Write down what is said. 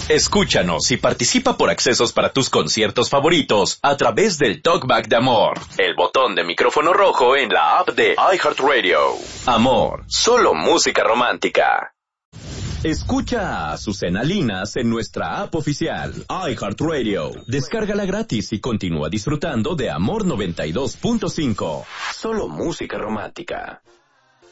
Escúchanos y participa por accesos para tus conciertos favoritos a través del Talkback de Amor, el botón de micrófono rojo en la app de iHeartRadio. Amor, solo música romántica. Escucha a Azucena Linas en nuestra app oficial, iHeartRadio. Descárgala gratis y continúa disfrutando de Amor 92.5. Solo música romántica.